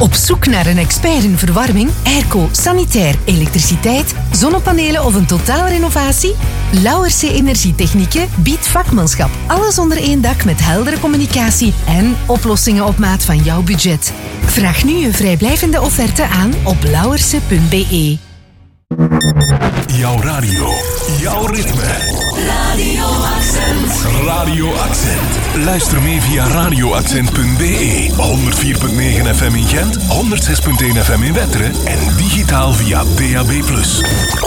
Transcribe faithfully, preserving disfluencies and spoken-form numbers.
Op zoek naar een expert in verwarming, airco, sanitair, elektriciteit, zonnepanelen of een totaalrenovatie? Lauwerse Energietechnieken biedt vakmanschap. Alles onder één dak met heldere communicatie en oplossingen op maat van jouw budget. Vraag nu een vrijblijvende offerte aan op lauwerse punt b e. Jouw radio, jouw ritme. Radio Accent. Radio Accent. Luister mee via radioaccent punt b e. honderd vier komma negen F M in Gent, honderd zes komma één F M in Wetteren en digitaal via D A B plus.